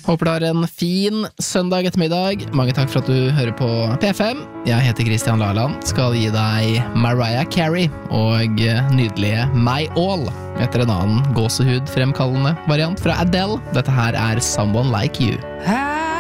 Håper du har en fin søndag ettermiddag. Mange takk for at du hører på P5. Jeg heter Christian Laland, skal gi deg Mariah Carey og nydelige My All etter en annen gåsehud fremkallende variant fra Adele. Dette her er Someone Like You.